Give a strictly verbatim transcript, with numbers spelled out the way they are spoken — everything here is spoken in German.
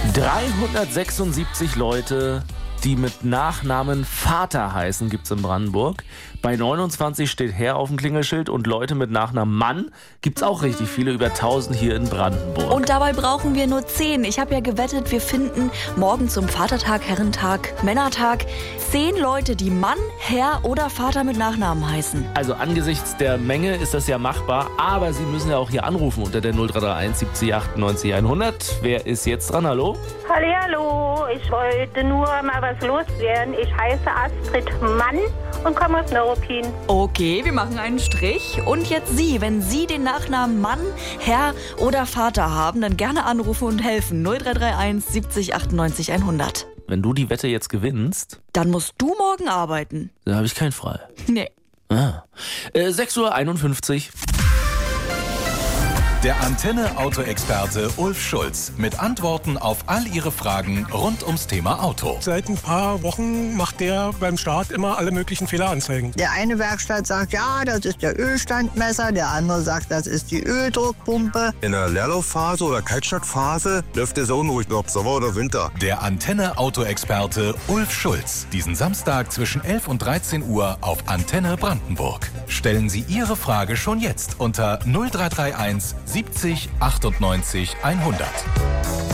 dreihundertsechsundsiebzig Leute, die mit Nachnamen Vater heißen, gibt's in Brandenburg. Bei neunundzwanzig steht Herr auf dem Klingelschild und Leute mit Nachnamen Mann gibt's auch richtig viele, über tausend hier in Brandenburg. Und dabei brauchen wir nur zehn. Ich habe ja gewettet, wir finden morgen zum Vatertag, Herrentag, Männertag zehn Leute, die Mann, Herr oder Vater mit Nachnamen heißen. Also angesichts der Menge ist das ja machbar, aber Sie müssen ja auch hier anrufen unter der null drei drei eins siebzig achtundneunzig hundert. Wer ist jetzt dran? Hallo? Hallihallo, ich wollte nur mal was loswerden. Ich heiße Astrid Mann und komme aus Neuruppin. Okay, wir machen einen Strich. Und jetzt Sie, wenn Sie den Nachnamen Mann, Herr oder Vater haben, dann gerne anrufen und helfen. null drei drei eins siebzig achtundneunzig hundert. Wenn du die Wette jetzt gewinnst, dann musst du morgen arbeiten. dann habe ich keinen frei. Nee. Ah. Äh, sechs Uhr einundfünfzig. Der Antenne-Auto-Experte Ulf Schulz mit Antworten auf all Ihre Fragen rund ums Thema Auto. Seit ein paar Wochen macht der beim Start immer alle möglichen Fehleranzeigen. Der eine Werkstatt sagt, ja, das ist der Ölstandmesser, der andere sagt, das ist die Öldruckpumpe. In der Leerlaufphase oder Kaltstartphase läuft der so unruhig, ob Sommer oder Winter. Der Antenne-Auto-Experte Ulf Schulz. Diesen Samstag zwischen elf und dreizehn Uhr auf Antenne Brandenburg. Stellen Sie Ihre Frage schon jetzt unter null drei drei eins siebzig achtundneunzig hundert.